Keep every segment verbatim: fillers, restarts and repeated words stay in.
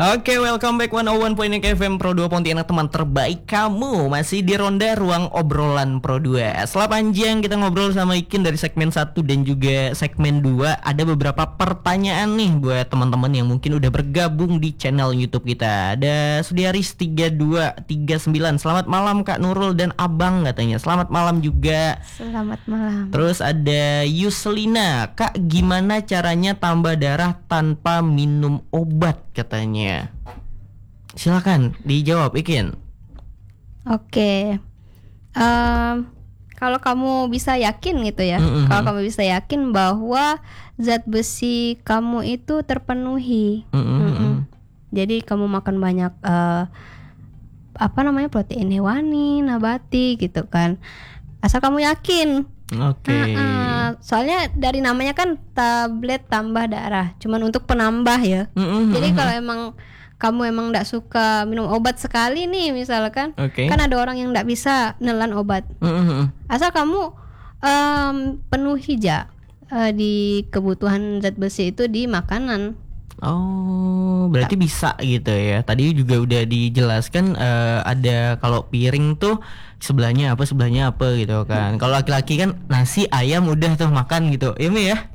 Oke, welcome back seratus satu titik nol F M Pro dua Pontianak, teman terbaik kamu. Masih di ronda ruang obrolan Pro dua. Setelah panjang kita ngobrol sama Ikin dari segmen satu dan juga segmen dua, ada beberapa pertanyaan nih buat teman-teman yang mungkin udah bergabung di channel YouTube kita. Ada Sudiaris tiga dua tiga sembilan. Selamat malam Kak Nurul dan Abang katanya. Selamat malam juga. Selamat malam. Terus ada Yuslina, Kak gimana caranya tambah darah tanpa minum obat katanya. Silakan dijawab Ikin. Oke, um, kalau kamu bisa yakin gitu ya, mm-hmm. kalau kamu bisa yakin bahwa zat besi kamu itu terpenuhi, mm-hmm. Mm-hmm. jadi kamu makan banyak uh, apa namanya protein hewani, nabati gitu kan, asal kamu yakin. Oke. Okay. Nah, uh, soalnya dari namanya kan tablet tambah darah, cuman untuk penambah ya. Mm-hmm. Jadi kalau emang kamu emang nggak suka minum obat sekali nih misalkan, okay. kan ada orang yang nggak bisa nelan obat. Mm-hmm. Asal kamu um, penuhi aja uh, di kebutuhan zat besi itu di makanan. Oh, berarti bisa gitu ya. Tadi juga udah dijelaskan uh, ada kalau piring tuh sebelahnya apa sebelahnya apa gitu kan. Kalau laki-laki kan nasi ayam udah tuh makan gitu. Ya Mi ya.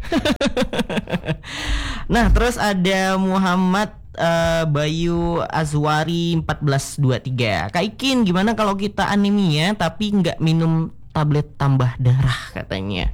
Nah, terus ada Muhammad Uh, Bayu Azwari empat belas dua puluh tiga. Kak Ikin, gimana kalau kita anemia tapi nggak minum tablet tambah darah katanya?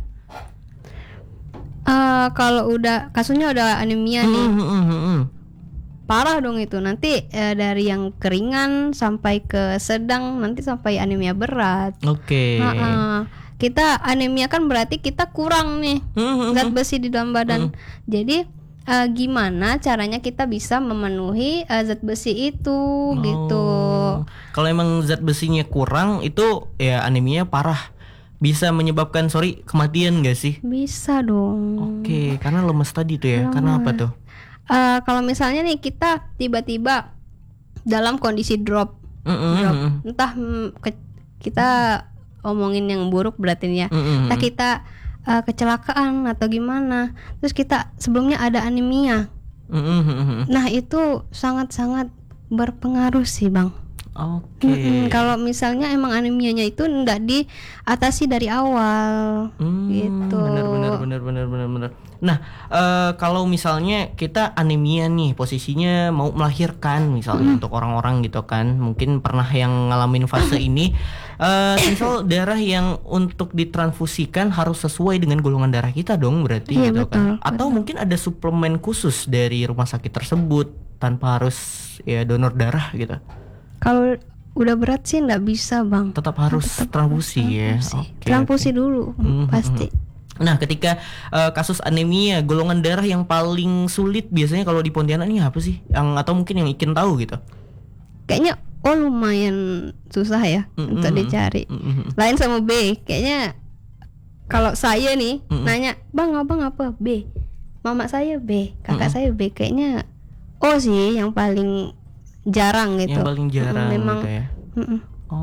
Uh, kalau udah kasusnya udah anemia nih, mm, mm, mm, mm. parah dong itu. Nanti uh, dari yang keringan sampai ke sedang, nanti sampai anemia berat. Oke. Okay. Uh, uh, kita anemia kan berarti kita kurang nih mm, mm, zat besi di dalam badan. Mm. Jadi Uh, gimana caranya kita bisa memenuhi uh, zat besi itu oh, gitu. Kalau emang zat besinya kurang itu ya anemia parah. Bisa menyebabkan sorry kematian gak sih? Bisa dong. Oke, okay, karena lemes tadi tuh ya. Lemes. Karena apa tuh? Uh, kalau misalnya nih kita tiba-tiba dalam kondisi drop, mm-hmm. drop. entah ke, kita omongin yang buruk berarti ya. Mm-hmm. Entah kita Uh, kecelakaan atau gimana, terus kita sebelumnya ada anemia, mm-hmm. nah itu sangat-sangat berpengaruh sih Bang. Oke. Okay. Kalau misalnya emang anemianya itu nggak diatasi dari awal, hmm, gitu. Benar-benar, benar-benar, benar-benar. Nah, uh, kalau misalnya kita anemia nih, posisinya mau melahirkan, misalnya mm. untuk orang-orang gitu kan, mungkin pernah yang ngalamin fase ini, uh, misal darah yang untuk ditransfusikan harus sesuai dengan golongan darah kita dong, berarti iya, gitu betul, kan? Atau betul. Mungkin ada suplemen khusus dari rumah sakit tersebut tanpa harus ya donor darah gitu. Kalau udah berat sih nggak bisa Bang. Tetap harus Tetap transfusi ya. Okay, transfusi okay. dulu mm-hmm. pasti. Nah, ketika uh, kasus anemia, golongan darah yang paling sulit biasanya kalau di Pontianak ini apa sih? Yang atau mungkin yang Ikin tahu gitu? Kayaknya oh lumayan susah ya mm-hmm. untuk dicari. Mm-hmm. Lain sama B. Kayaknya kalau saya nih mm-hmm. nanya, "Bang, abang apa?" B. Mama saya B, kakak mm-hmm. saya B. Kayaknya O sih yang paling jarang gitu. Yang paling jarang memang gitu ya. Mm-mm.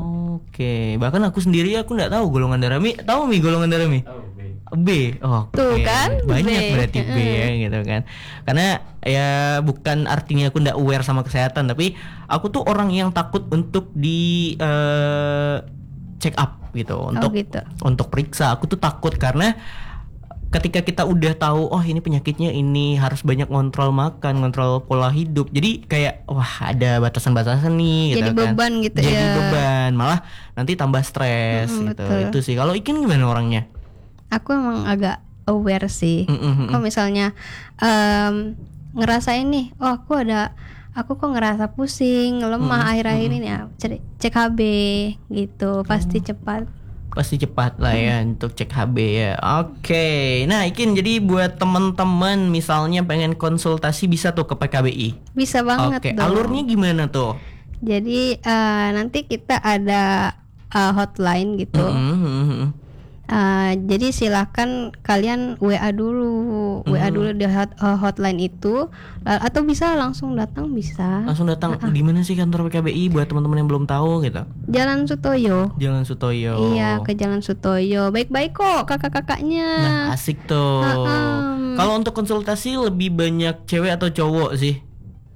Oke, bahkan aku sendiri aku nggak tahu golongan darah Mi. Tahu Mi golongan darah Mi? Tahu B. B. Oh, tuh okay. kan banyak B. berarti B ya gitu kan. Karena ya bukan artinya aku nggak aware sama kesehatan, tapi aku tuh orang yang takut untuk di uh, check up gitu, untuk oh, gitu. untuk periksa. Aku tuh takut karena ketika kita udah tahu oh ini penyakitnya ini harus banyak ngontrol makan, ngontrol pola hidup. Jadi kayak wah ada batasan-batasan nih jadi gitu kan. beban gitu jadi ya. Jadi beban, malah nanti tambah stres hmm, gitu. Betul. Itu sih. Kalau Ikin gimana orangnya? Aku emang agak aware sih. Mm-hmm. Kalau misalnya um, ngerasain nih, oh aku ada aku kok ngerasa pusing, lemah mm-hmm. akhir-akhir ini ya, cek H B gitu, pasti oh. cepat. Pasti cepat lah ya hmm. untuk cek H B ya. Oke, okay. Nah Ikin, jadi buat teman-teman misalnya pengen konsultasi bisa tuh ke P K B I. Bisa banget. Oke, okay. dong. Alurnya gimana tuh? Jadi uh, nanti kita ada uh, hotline gitu. Mm-hmm. Uh, jadi silakan kalian W A dulu, hmm. W A dulu di hot, uh, hotline itu, uh, atau bisa langsung datang bisa. Langsung datang. Uh-uh. Di mana sih kantor P K B I buat teman-teman yang belum tahu gitu? Jalan Sutoyo. Jalan Sutoyo. Iya, ke Jalan Sutoyo. Baik-baik kok kakak-kakaknya. Nah, asik tuh. Uh-uh. Kalau untuk konsultasi lebih banyak cewek atau cowok sih?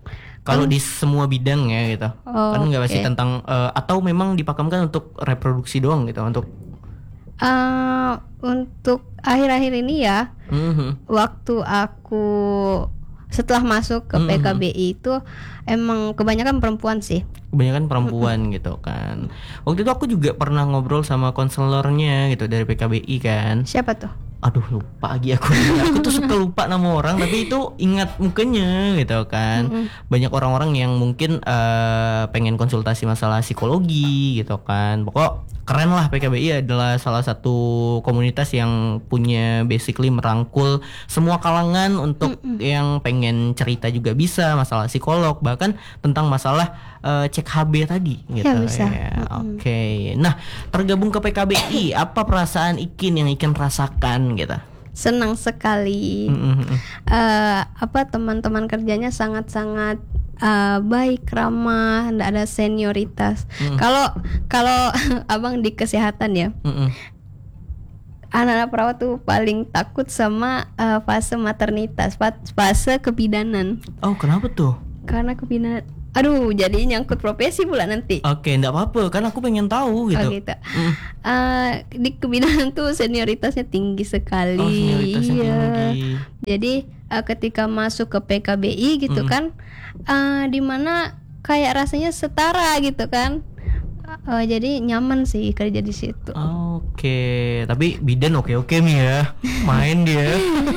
Kalau di semua bidang ya gitu. Oh, Kan nggak oke. pasti tentang uh, atau memang dipakamkan untuk reproduksi doang gitu untuk Eh, untuk akhir-akhir ini ya, Mhm. waktu aku setelah masuk ke Mhm. P K B I itu emang kebanyakan perempuan sih. kebanyakan perempuan gitu kan. Waktu itu aku juga pernah ngobrol sama konselornya gitu dari P K B I kan. Siapa tuh? Aduh lupa lagi aku. Aku tuh suka lupa nama orang tapi itu ingat mukanya gitu kan. Banyak orang-orang yang mungkin eh, pengen konsultasi masalah psikologi gitu kan. Pokok keren lah, P K B I adalah salah satu komunitas yang punya basically merangkul semua kalangan untuk yang pengen cerita juga bisa masalah psikolog, bahkan tentang masalah eh, cek H B tadi gitu Ya, bisa. ya. Oke. Nah, tergabung ke P K B I, apa perasaan Ikin yang Ikin rasakan gitu? Senang sekali. Mm-mm. Eh, apa teman-teman kerjanya sangat-sangat eh, baik, ramah, ndak ada senioritas. Kalau kalau abang di kesehatan ya, Mm-mm. anak-anak perawat tuh paling takut sama eh, fase maternitas, fa- fase kebidanan. Oh, kenapa tuh? Karena kebidanan, aduh, jadi nyangkut profesi pula nanti. Oke, enggak apa-apa, kan aku pengen tahu gitu. Oh gitu. Eh, di kebidanan tuh senioritasnya tinggi sekali. Oh, senioritasnya Iya. tinggi. Jadi eh, ketika masuk ke P K B I gitu kan, eh, dimana kayak rasanya setara gitu kan. Eh, jadi nyaman sih kerja di situ. Oke, tapi bidan oke-oke nih ya. Main dia.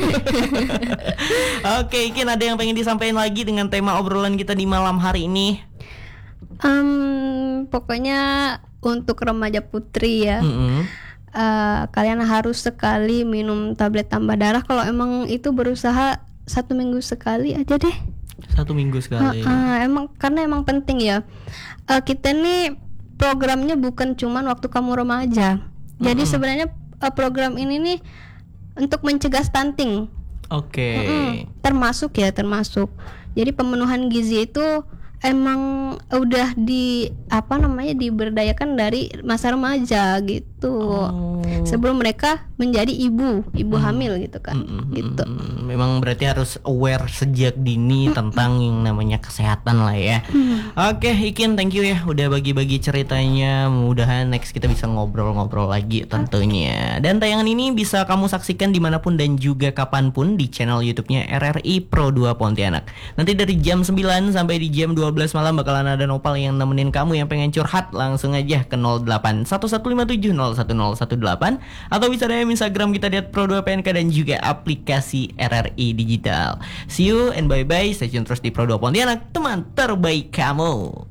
Oke, Ikin ada yang pengen disampaikan lagi dengan tema obrolan kita di malam hari ini? Em, pokoknya untuk remaja putri ya, Mm-mm. eh, kalian harus sekali minum tablet tambah darah. Kalau emang itu berusaha satu minggu sekali aja deh. Satu minggu sekali. Ah, emang karena emang penting ya. Eh, kita nih programnya bukan cuman waktu kamu remaja. Jadi sebenarnya eh, program ini nih untuk mencegah stunting. Oke. Mm-mm. Termasuk ya, termasuk. Jadi pemenuhan gizi itu emang udah di apa namanya diberdayakan dari masa remaja gitu. Oh. Sebelum mereka menjadi ibu, ibu hamil gitu kan. Mm-mm. Gitu. Memang berarti harus aware sejak dini tentang yang namanya kesehatan lah ya. Oke, Ikin, thank you ya udah bagi-bagi ceritanya. Mudah-mudahan next kita bisa ngobrol-ngobrol lagi tentunya. Dan tayangan ini bisa kamu saksikan dimanapun dan juga kapanpun di channel YouTube-nya R R I Pro dua Pontianak. Nanti dari jam sembilan sampai di jam dua belas malam bakalan ada Nopal yang nemenin kamu yang pengen curhat. Langsung aja ke nol delapan satu satu lima tujuh nol satu nol satu delapan atau bisa D M Instagram kita di Pro dua P N K dan juga aplikasi R R I Digital. See you and bye-bye. Stay tune terus di Pro dua Pontianak, teman terbaik kamu.